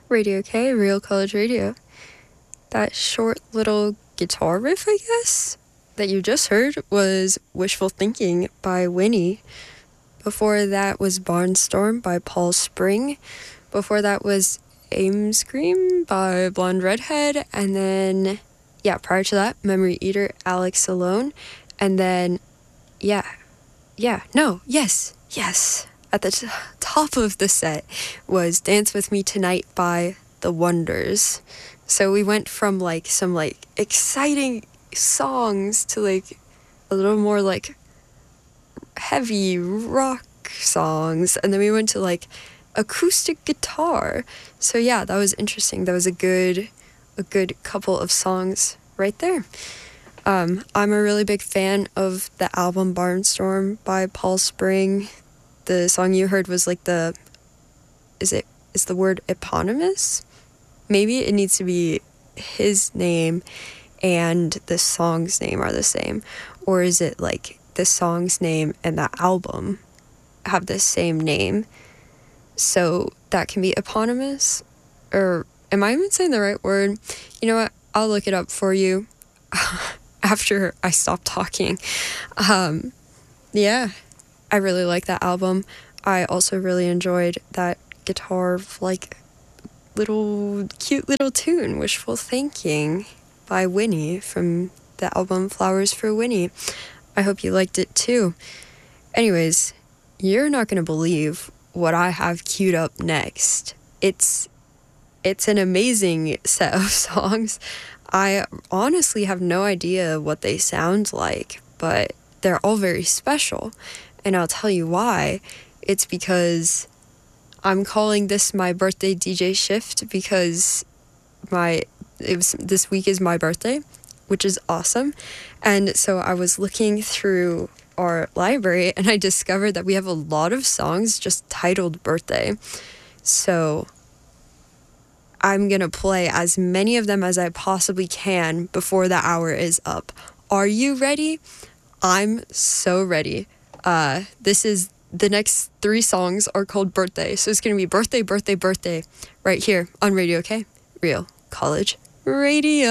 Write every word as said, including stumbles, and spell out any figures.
Radio K, Real College Radio. That short little guitar riff, I guess, that you just heard was Wishful Thinking by Winnie. Before that was Barnstorm by Paul Spring. Before that was Aim Scream by Blonde Redhead. And then, yeah, prior to that, Memory Eater, Alex Alone. And then, yeah, yeah, no, yes, yes. At the t- top of the set was Dance With Me Tonight by The Wonders. So we went from like some like exciting songs to like a little more like heavy rock songs, and then we went to like acoustic guitar. So yeah, that was interesting. That was a good a good couple of songs right there. Um, I'm a really big fan of the album Barnstorm by Paul Spring. The song you heard was like the, is it, is the word eponymous? Maybe it needs to be his name and the song's name are the same. Or is it like the song's name and the album have the same name? So that can be eponymous? Or am I even saying the right word? You know what? I'll look it up for you after I stop talking. Um, yeah. I really like that album. I also really enjoyed that guitar, like, little, cute little tune, Wishful Thinking by Winnie from the album Flowers for Winnie. I hope you liked it too. Anyways, you're not going to believe what I have queued up next. It's, it's an amazing set of songs. I honestly have no idea what they sound like, but they're all very special. And I'll tell you why. It's because I'm calling this my birthday D J shift because my it was this week is my birthday, which is awesome. And so I was looking through our library and I discovered that we have a lot of songs just titled birthday. So I'm going to play as many of them as I possibly can before the hour is up. Are you ready? I'm so ready. Uh, this is, the next three songs are called Birthday. So it's going to be Birthday, Birthday, Birthday right here on Radio K, Real College Radio.